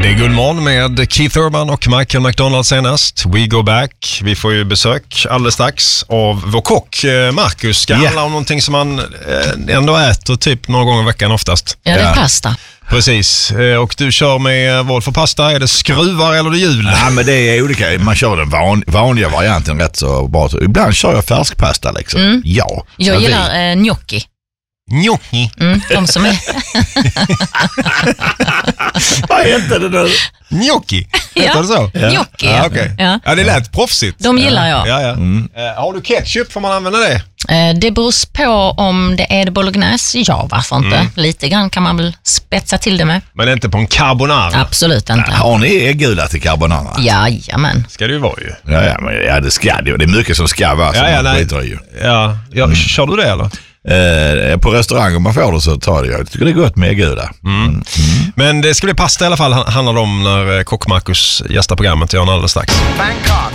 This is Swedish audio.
Det är God morgon med Keith Urban och Michael McDonald senast. We go back. Vi får ju besök alldeles strax av vår kock Marcus. Ska handla om någonting som man ändå äter typ några gånger i veckan oftast. Ja, det är pasta. Precis. Och du kör med vad för pasta? Är det skruvar eller det hjul? Ja, men det är olika. Man kör den vanliga varianten rätt så bra. Ibland kör jag färskpasta liksom. Ja. Jag gillar gnocchi. Gnocchi. De som är... Vad heter det nu? Gnocchi. Heter det så? Gnocchi. Ja, okay. Ja, det lät proffsigt. De gillar jag. Ja. Har du ketchup? Får man använda det? Det beror på om det är bolognese. Ja, varför inte? Lite grann kan man väl spetsa till det med. Men inte på en carbonara? Absolut inte. Har ni äggula till carbonara? Jajamän. Ska det ju vara ju. Ja, det ska det. Det är mycket som ska vara. Kör du det eller? På restaurang om man får det så tar det. Jag tycker det är gott med äggula. Men det ska bli pasta i alla fall handlar det om när kock Marcus gästar programmet. Jag alldeles strax.